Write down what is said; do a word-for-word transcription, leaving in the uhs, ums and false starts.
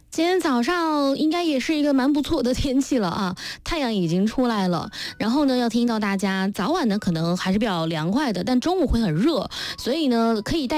今天早上应该也是一个蛮不错的天气了啊，太阳已经出来了。然后呢，要听到大家早晚呢可能还是比较凉快的，但中午会很热，所以呢可以带